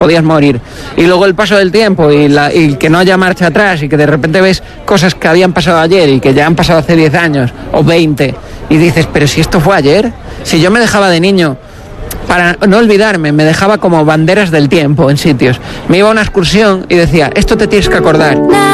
podías morir. Y luego el paso del tiempo y que no haya marcha atrás y que de repente ves cosas que habían pasado ayer y que ya han pasado hace 10 años o 20 y dices, pero si esto fue ayer, si yo me dejaba de niño, para no olvidarme, me dejaba como banderas del tiempo en sitios. Me iba a una excursión y decía, esto te tienes que acordar.